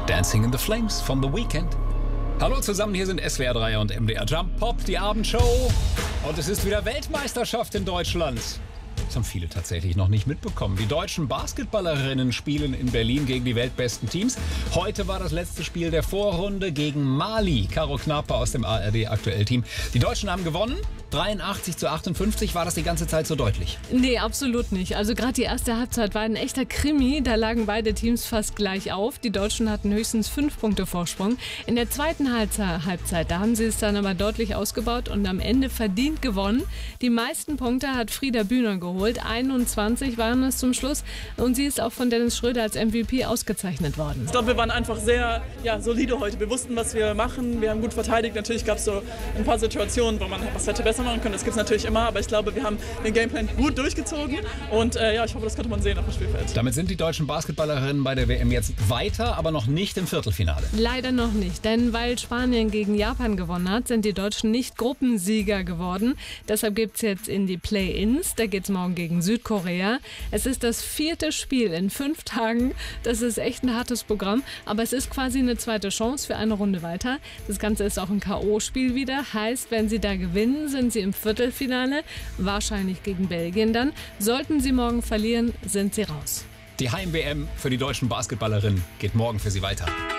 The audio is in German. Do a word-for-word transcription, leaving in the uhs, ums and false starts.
Dancing in the Flames von The Weeknd. Hallo zusammen, hier sind S W R drei und M D R Jump Pop, die Abendshow. Und es ist wieder Weltmeisterschaft in Deutschland. Das haben viele tatsächlich noch nicht mitbekommen. Die deutschen Basketballerinnen spielen in Berlin gegen die weltbesten Teams. Heute war das letzte Spiel der Vorrunde gegen Mali. Caro Knape aus dem A R D Aktuell-Team. Die Deutschen haben gewonnen. dreiundachtzig zu achtundfünfzig. War das die ganze Zeit so deutlich? Nee, absolut nicht. Also gerade die erste Halbzeit war ein echter Krimi. Da lagen beide Teams fast gleich auf. Die Deutschen hatten höchstens fünf Punkte Vorsprung. In der zweiten Halbzeit, da haben sie es dann aber deutlich ausgebaut und am Ende verdient gewonnen. Die meisten Punkte hat Frieda Bühner geholt. einundzwanzig waren es zum Schluss. Und sie ist auch von Dennis Schröder als M V P ausgezeichnet worden. Ich glaube, wir waren einfach sehr ja, solide heute. Wir wussten, was wir machen. Wir haben gut verteidigt. Natürlich gab es so ein paar Situationen, wo man was hätte besser machen können. Das gibt es natürlich immer. Aber ich glaube, wir haben den Gameplan gut durchgezogen. Und äh, ja, ich hoffe, das konnte man sehen auf dem Spielfeld. Damit sind die deutschen Basketballerinnen bei der W M jetzt weiter, aber noch nicht im Viertelfinale. Leider noch nicht, denn weil Spanien gegen Japan gewonnen hat, sind die Deutschen nicht Gruppensieger geworden. Deshalb gibt es jetzt in die Play-Ins. Da geht es morgen gegen Südkorea. Es ist das vierte Spiel in fünf Tagen. Das ist echt ein hartes Programm, aber es ist quasi eine zweite Chance für eine Runde weiter. Das Ganze ist auch ein K O-Spiel wieder. Heißt, wenn sie da gewinnen, sind sie im Viertelfinale, wahrscheinlich gegen Belgien dann. Sollten sie morgen verlieren, sind sie raus. Die Heim-W M für die deutschen Basketballerinnen geht morgen für sie weiter.